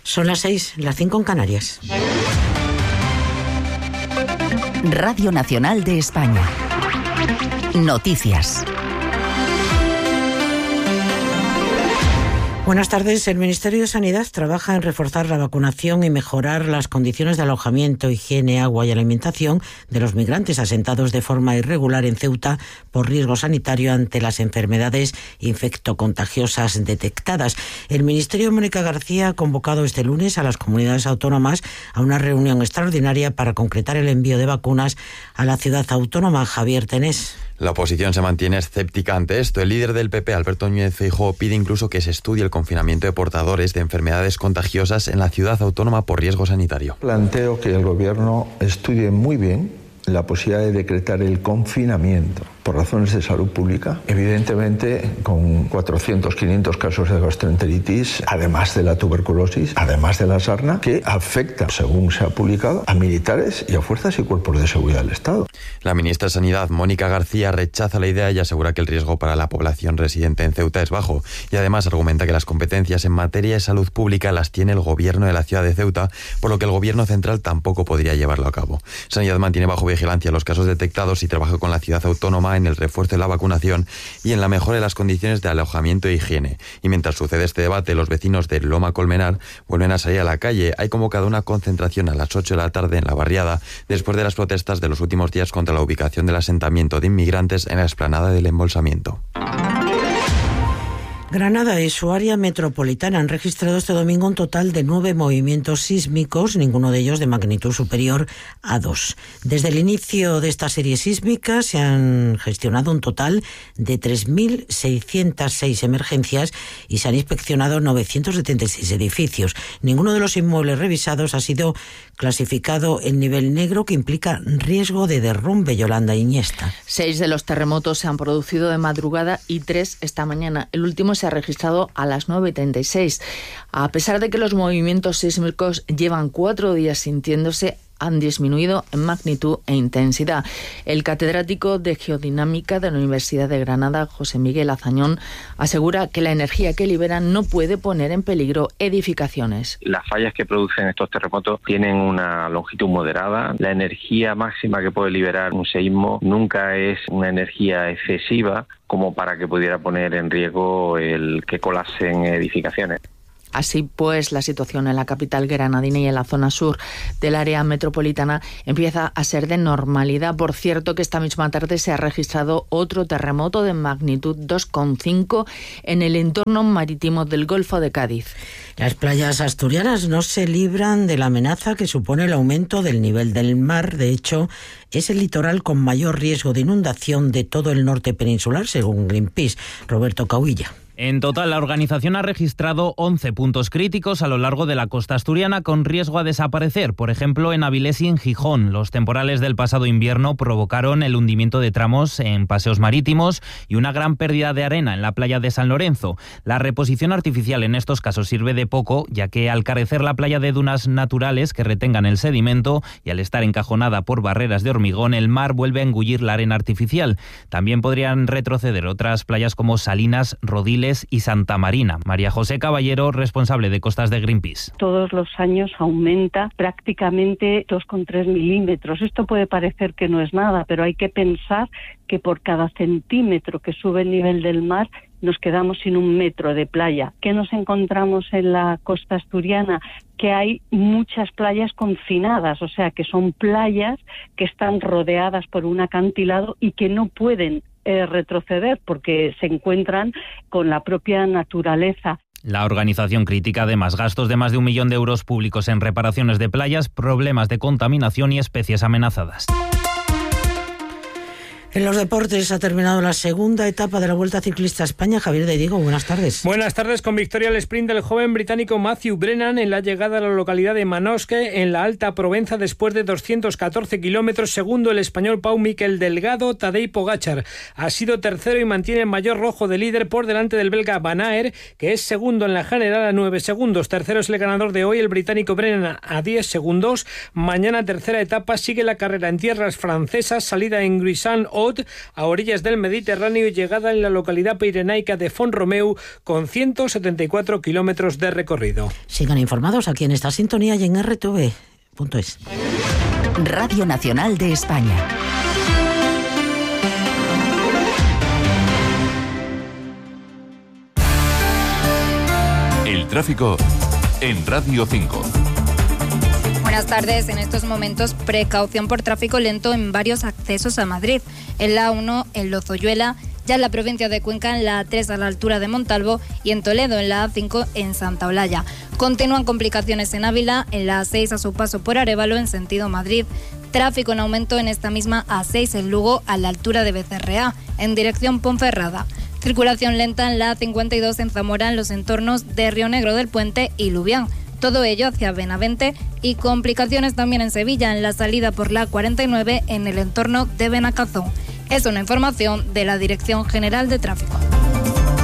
Son las 6, las 5 en Canarias. Radio Nacional de España. Noticias. Buenas tardes. El Ministerio de Sanidad trabaja en reforzar la vacunación y mejorar las condiciones de alojamiento, higiene, agua y alimentación de los migrantes asentados de forma irregular en Ceuta por riesgo sanitario ante las enfermedades infectocontagiosas detectadas. El Ministerio de Mónica García ha convocado este lunes a las comunidades autónomas a una reunión extraordinaria para concretar el envío de vacunas a la ciudad autónoma. Javier Tenés. La oposición se mantiene escéptica ante esto. El líder del PP, Alberto Núñez Feijóo, pide incluso que se estudie el confinamiento de portadores de enfermedades contagiosas en la ciudad autónoma por riesgo sanitario. Planteo que el Gobierno estudie muy bien la posibilidad de decretar el confinamiento por razones de salud pública, evidentemente con 400, 500 casos de gastroenteritis, además de la tuberculosis, además de la sarna, que afecta, según se ha publicado, a militares y a fuerzas y cuerpos de seguridad del Estado. La ministra de Sanidad, Mónica García, rechaza la idea y asegura que el riesgo para la población residente en Ceuta es bajo, y además argumenta que las competencias en materia de salud pública las tiene el Gobierno de la ciudad de Ceuta, por lo que el Gobierno central tampoco podría llevarlo a cabo. Sanidad mantiene bajo vigilancia los casos detectados y trabaja con la ciudad autónoma en el refuerzo de la vacunación y en la mejora de las condiciones de alojamiento e higiene. Y mientras sucede este debate, los vecinos de Loma Colmenar vuelven a salir a la calle. Hay convocado una concentración a las 8 de la tarde en la barriada después de las protestas de los últimos días contra la ubicación del asentamiento de inmigrantes en la explanada del Embolsamiento. Granada y su área metropolitana han registrado este domingo un total de 9 movimientos sísmicos, ninguno de ellos de magnitud superior a 2. Desde el inicio de esta serie sísmica se han gestionado un total de 3.606 emergencias y se han inspeccionado 976 edificios. Ninguno de los inmuebles revisados ha sido clasificado en nivel negro, que implica riesgo de derrumbe. Yolanda Iniesta. 6 de los terremotos se han producido de madrugada y 3 esta mañana. El último se ha registrado a las 9:36. A pesar de que los movimientos sísmicos llevan 4 días sintiéndose, han disminuido en magnitud e intensidad. El catedrático de Geodinámica de la Universidad de Granada, José Miguel Azañón, asegura que la energía que liberan no puede poner en peligro edificaciones. Las fallas que producen estos terremotos tienen una longitud moderada. La energía máxima que puede liberar un seísmo nunca es una energía excesiva como para que pudiera poner en riesgo el que colapsen edificaciones. Así pues, la situación en la capital granadina y en la zona sur del área metropolitana empieza a ser de normalidad. Por cierto, que esta misma tarde se ha registrado otro terremoto de magnitud 2,5 en el entorno marítimo del Golfo de Cádiz. Las playas asturianas no se libran de la amenaza que supone el aumento del nivel del mar. De hecho, es el litoral con mayor riesgo de inundación de todo el norte peninsular, según Greenpeace. Roberto Cahuilla. En total, la organización ha registrado 11 puntos críticos a lo largo de la costa asturiana con riesgo a desaparecer. Por ejemplo, en Avilés y en Gijón. Los temporales del pasado invierno provocaron el hundimiento de tramos en paseos marítimos y una gran pérdida de arena en la playa de San Lorenzo. La reposición artificial en estos casos sirve de poco, ya que al carecer la playa de dunas naturales que retengan el sedimento y al estar encajonada por barreras de hormigón, el mar vuelve a engullir la arena artificial. También podrían retroceder otras playas como Salinas, Rodiles y Santa Marina. María José Caballero, responsable de costas de Greenpeace. Todos los años aumenta prácticamente 2,3 milímetros. Esto puede parecer que no es nada, pero hay que pensar que por cada centímetro que sube el nivel del mar nos quedamos sin 1 metro de playa. ¿Qué nos encontramos en la costa asturiana? Que hay muchas playas confinadas, o sea, que son playas que están rodeadas por un acantilado y que no pueden retroceder porque se encuentran con la propia naturaleza. La organización critica además gastos de más de 1 millón de euros públicos en reparaciones de playas, problemas de contaminación y especies amenazadas. En los deportes ha terminado la segunda etapa de la Vuelta Ciclista a España. Javier de Diego, buenas tardes. Buenas tardes, con victoria al sprint del joven británico Matthew Brennan en la llegada a la localidad de Manosque, en la Alta Provenza, después de 214 kilómetros. Segundo el español Pau Miquel Delgado. Tadej Pogačar ha sido tercero y mantiene el mayor rojo de líder por delante del belga Van Aert, que es segundo en la general a 9 segundos. Tercero es el ganador de hoy, el británico Brennan, a 10 segundos. Mañana, tercera etapa, sigue la carrera en tierras francesas, salida en Gruissan Haut, a orillas del Mediterráneo, y llegada en la localidad pirenaica de Font-Romeu, con 174 kilómetros de recorrido. Sigan informados aquí en esta sintonía y en rtv.es. Radio Nacional de España. El tráfico en Radio 5. Buenas tardes. En estos momentos, precaución por tráfico lento en varios accesos a Madrid. En la A1, en Lozoyuela, ya en la provincia de Cuenca, en la A3 a la altura de Montalvo, y en Toledo, en la A5 en Santa Olalla. Continúan complicaciones en Ávila, en la A6 a su paso por Arévalo en sentido Madrid. Tráfico en aumento en esta misma A6 en Lugo, a la altura de Becerreá, en dirección Ponferrada. Circulación lenta en la A52 en Zamora, en los entornos de Río Negro del Puente y Lubián. Todo ello hacia Benavente, y complicaciones también en Sevilla, en la salida por la A49 en el entorno de Benacazón. Es una información de la Dirección General de Tráfico.